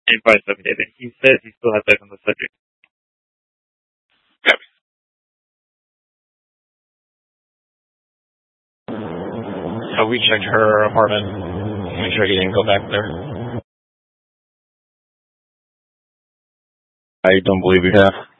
advised of it, and he says he still has eyes on the subject. Copy. So we checked her apartment, make sure he didn't go back there. I don't believe we have.